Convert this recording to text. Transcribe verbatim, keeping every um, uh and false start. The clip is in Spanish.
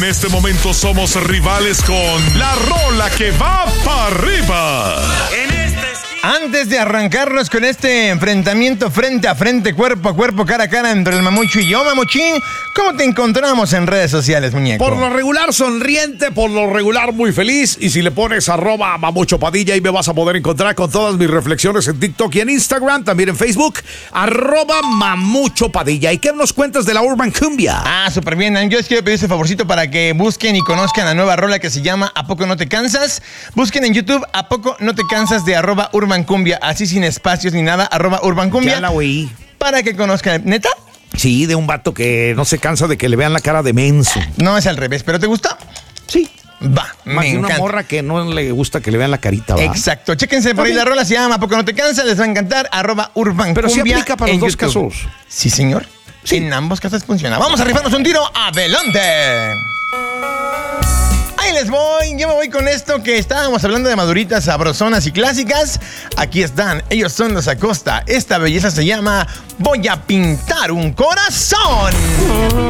En este momento somos rivales con la rola que va para arriba. En esta esquina. Antes de arrancarnos con este enfrentamiento frente a frente, cuerpo a cuerpo, cara a cara entre el Mamucho y yo, Mamuchín, ¿cómo te encontramos en redes sociales, muñeco? Por lo regular sonriente, por lo regular muy feliz. Y si le pones arroba Mamucho Padilla, ahí me vas a poder encontrar con todas mis reflexiones en TikTok y en Instagram, también en Facebook, arroba Mamucho Padilla. ¿Y qué nos cuentas de la Urban Cumbia? Ah, súper bien. Yo les quiero pedir ese favorcito para que busquen y conozcan la nueva rola que se llama ¿A poco no te cansas? Busquen en YouTube ¿A poco no te cansas? De arroba Urban Cumbia, así sin espacios ni nada, arroba Urban Cumbia. Ya la oí. Para que conozcan. ¿Neta? Sí, de un vato que no se cansa de que le vean la cara de menso. No, es al revés, ¿pero te gusta? Sí. Va, Más me de una encanta. morra que no le gusta que le vean la carita, ¿va? Exacto. Chéquense por ahí la rola, se llama ¿A poco no te cansas? Les va a encantar, arroba Urban Pero sí Cumbia aplica para los en dos YouTube. casos. Sí, señor. Sí. En ambos casos funciona. Vamos a rifarnos un tiro. ¡Adelante! Ahí les voy, yo me voy con esto que estábamos hablando de maduritas sabrosonas y clásicas. Aquí están, ellos son los Acosta. Esta belleza se llama Voy a pintar un corazón.